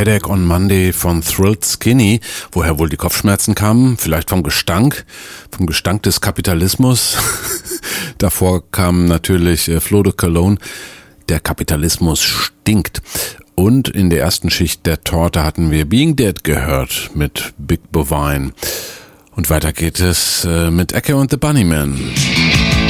Headache on Monday von Thrilled Skinny. Woher wohl die Kopfschmerzen kamen? Vielleicht vom Gestank des Kapitalismus. Davor kam natürlich Flo de Cologne. Der Kapitalismus stinkt. Und in der ersten Schicht der Torte hatten wir Being Dead gehört mit Big Bovine. Und weiter geht es mit Echo and the Bunnymen.